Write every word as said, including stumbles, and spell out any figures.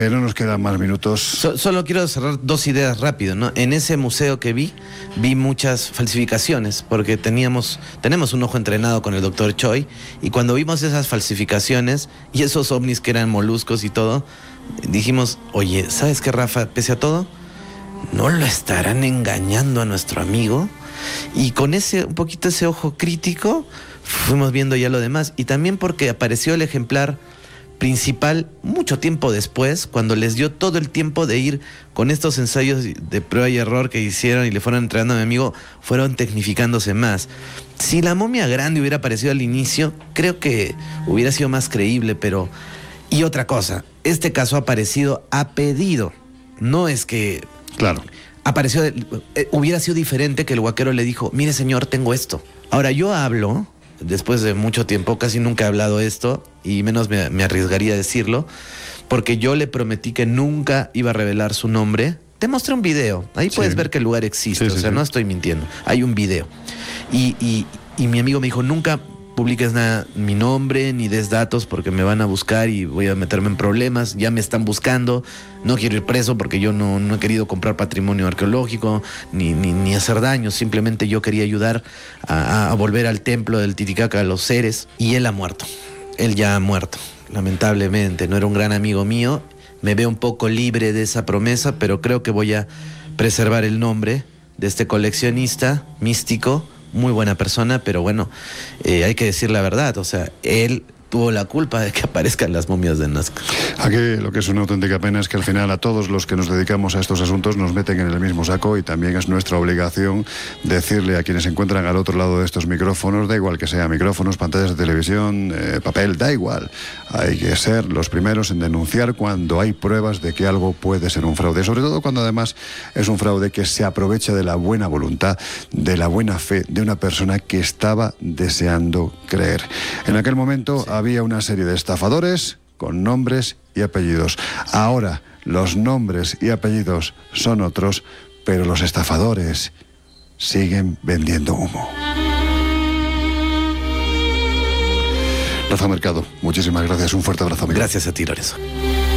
Pero nos quedan más minutos. So, solo quiero cerrar dos ideas rápido, ¿no? En ese museo que vi, vi muchas falsificaciones, porque teníamos, tenemos un ojo entrenado con el doctor Choi, y cuando vimos esas falsificaciones y esos ovnis que eran moluscos y todo, dijimos, oye, ¿sabes qué, Rafa? Pese a todo, ¿no lo estarán engañando a nuestro amigo? Y con ese, un poquito ese ojo crítico, fuimos viendo ya lo demás. Y también porque apareció el ejemplar principal mucho tiempo después, cuando les dio todo el tiempo de ir con estos ensayos de prueba y error que hicieron y le fueron entrenando a mi amigo, fueron tecnificándose más. Si la momia grande hubiera aparecido al inicio, creo que hubiera sido más creíble, pero... Y otra cosa, este caso ha aparecido a pedido, no es que... Claro. Apareció, eh, hubiera sido diferente que el huaquero le dijo, mire señor, tengo esto. Ahora yo hablo... Después de mucho tiempo, casi nunca he hablado esto, y menos me, me arriesgaría a decirlo, porque yo le prometí que nunca iba a revelar su nombre. Te mostré un video, ahí sí. Puedes ver que el lugar existe, sí, sí, o sea, sí. No estoy mintiendo, hay un video. Y, y, y mi amigo me dijo, nunca publiques nada, mi nombre, ni des datos, porque me van a buscar y voy a meterme en problemas, ya me están buscando, no quiero ir preso porque yo no, no he querido comprar patrimonio arqueológico, ni, ni, ni hacer daño, simplemente yo quería ayudar a, a volver al templo del Titicaca a los seres, y él ha muerto, él ya ha muerto, lamentablemente, no era un gran amigo mío, me veo un poco libre de esa promesa, pero creo que voy a preservar el nombre de este coleccionista místico, muy buena persona, pero bueno, eh, hay que decir la verdad, o sea, él tuvo la culpa de que aparezcan las momias de Nazca. Aquí lo que es una auténtica pena es que al final a todos los que nos dedicamos a estos asuntos nos meten en el mismo saco, y también es nuestra obligación decirle a quienes se encuentran al otro lado de estos micrófonos, da igual que sea micrófonos, pantallas de televisión, eh, papel, da igual, hay que ser los primeros en denunciar cuando hay pruebas de que algo puede ser un fraude, sobre todo cuando además es un fraude que se aprovecha de la buena voluntad, de la buena fe de una persona que estaba deseando creer. En aquel momento sí. Había una serie de estafadores con nombres y apellidos. Ahora los nombres y apellidos son otros, pero los estafadores siguen vendiendo humo. Rafa Mercado, muchísimas gracias. Un fuerte abrazo, amigo. Gracias a ti, Lorenzo.